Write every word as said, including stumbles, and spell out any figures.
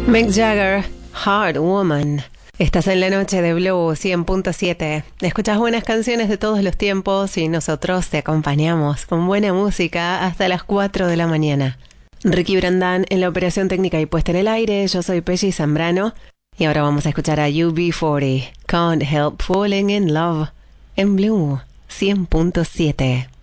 Mick Jagger, Hard Woman. Estás en la noche de Blue cien punto siete. Escuchas buenas canciones de todos los tiempos y nosotros te acompañamos con buena música hasta las cuatro de la mañana. Ricky Brandán en la operación técnica y puesta en el aire. Yo soy Pelli Zambrano y ahora vamos a escuchar a U B cuarenta, Can't Help Falling in Love, en Blue cien punto siete.